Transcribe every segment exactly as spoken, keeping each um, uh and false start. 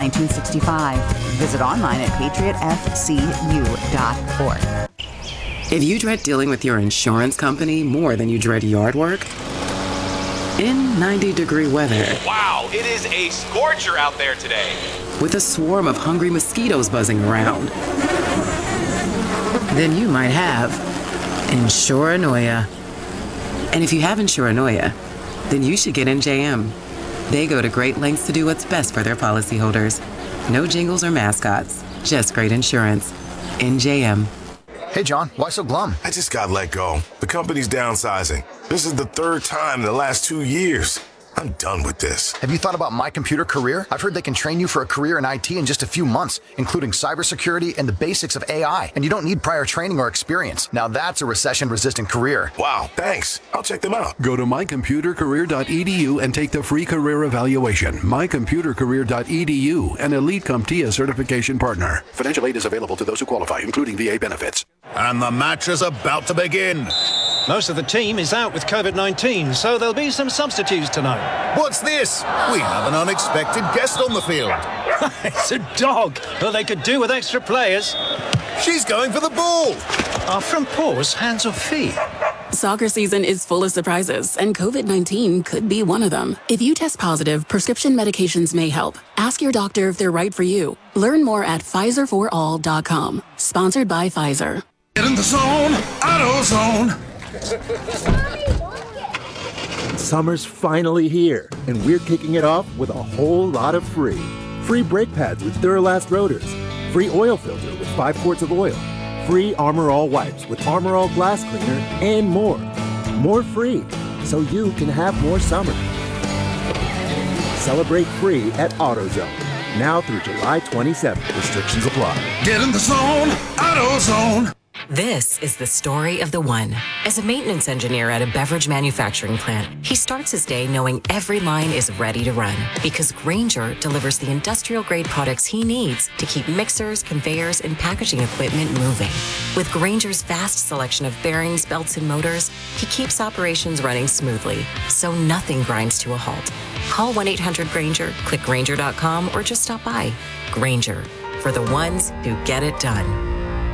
nineteen sixty-five. Visit online at patriot f c u dot org. If you dread dealing with your insurance company more than you dread yard work, in ninety degree weather. Wow, it is a scorcher out there today. With a swarm of hungry mosquitoes buzzing around, then you might have Insuranoia. And if you have Insuranoia, then you should get N J M. They go to great lengths to do what's best for their policyholders. No jingles or mascots, just great insurance. N J M. Hey, John, why so glum? I just got let go. The company's downsizing. This is the third time in the last two years. I'm done with this. Have you thought about My Computer Career? I've heard they can train you for a career in I T in just a few months, including cybersecurity and the basics of A I. And you don't need prior training or experience. Now that's a recession-resistant career. Wow, thanks. I'll check them out. Go to my computer career dot e d u and take the free career evaluation. my computer career dot e d u, an Elite CompTIA certification partner. Financial aid is available to those who qualify, including V A benefits. And the match is about to begin. Most of the team is out with covid nineteen, so there'll be some substitutes tonight. What's this? We have an unexpected guest on the field. It's a dog. Well, they could do with extra players. She's going for the ball. Are front paws hands or feet? Soccer season is full of surprises, and covid nineteen could be one of them. If you test positive, prescription medications may help. Ask your doctor if they're right for you. Learn more at Pfizer for all dot com. Sponsored by Pfizer. Get in the zone, AutoZone. Summer's finally here, and we're kicking it off with a whole lot of free. Free brake pads with Duralast rotors. Free oil filter with five quarts of oil. Free Armor All wipes with Armor All glass cleaner, and more. More free, so you can have more summer. Celebrate free at AutoZone. Now through July twenty-seventh. Restrictions apply. Get in the zone, AutoZone. This is the story of the one. As a maintenance engineer at a beverage manufacturing plant, he starts his day knowing every line is ready to run because Grainger delivers the industrial-grade products he needs to keep mixers, conveyors, and packaging equipment moving. With Grainger's vast selection of bearings, belts, and motors, he keeps operations running smoothly, so nothing grinds to a halt. Call one eight hundred Grainger, click Grainger dot com, or just stop by. Grainger, for the ones who get it done.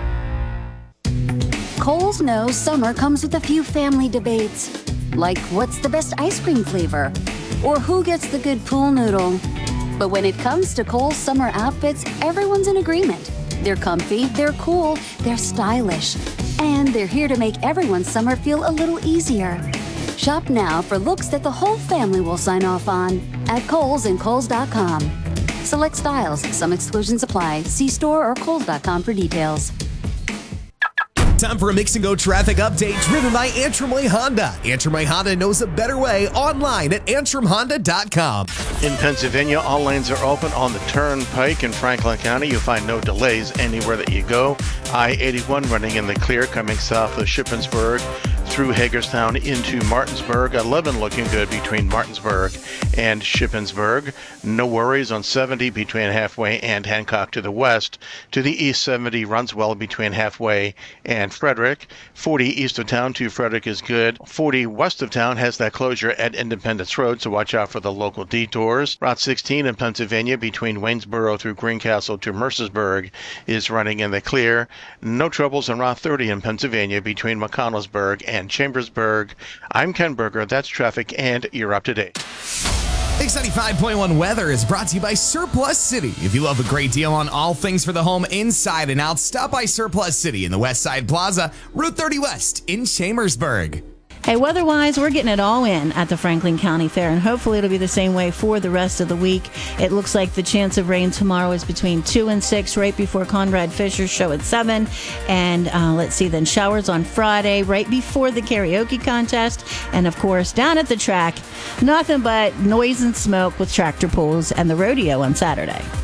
Kohl's knows summer comes with a few family debates, like what's the best ice cream flavor, or who gets the good pool noodle. But when it comes to Kohl's summer outfits, everyone's in agreement. They're comfy, they're cool, they're stylish, and they're here to make everyone's summer feel a little easier. Shop now for looks that the whole family will sign off on at Kohl's and Kohl's dot com. Select styles, some exclusions apply. See store or Kohl's dot com for details. Time for a Mix and Go traffic update driven by Antrim Way Honda. Antrim Way Honda knows a better way online at antrim honda dot com. In Pennsylvania, all lanes are open on the Turnpike in Franklin County. You'll find no delays anywhere that you go. I eighty-one running in the clear coming south of Shippensburg through Hagerstown into Martinsburg. eleven looking good between Martinsburg and Shippensburg. No worries on seventy between Halfway and Hancock to the west. To the east, seventy runs well between Halfway and Frederick. forty east of town to Frederick is good. forty west of town has that closure at Independence Road, so watch out for the local detours. Route sixteen in Pennsylvania between Waynesboro through Greencastle to Mercersburg is running in the clear. No troubles on Route thirty in Pennsylvania between McConnellsburg and Chambersburg. I'm Ken Berger. That's traffic, and you're up to date. X ninety-five point one weather is brought to you by Surplus City. If you love a great deal on all things for the home inside and out, stop by Surplus City in the West Side Plaza, Route thirty West in Chambersburg. Hey, weather-wise, we're getting it all in at the Franklin County Fair, and hopefully it'll be the same way for the rest of the week. It looks like the chance of rain tomorrow is between two and six, right before Conrad Fisher's show at seven. And uh, let's see, then showers on Friday, right before the karaoke contest. And, of course, down at the track, nothing but noise and smoke with tractor pulls and the rodeo on Saturday.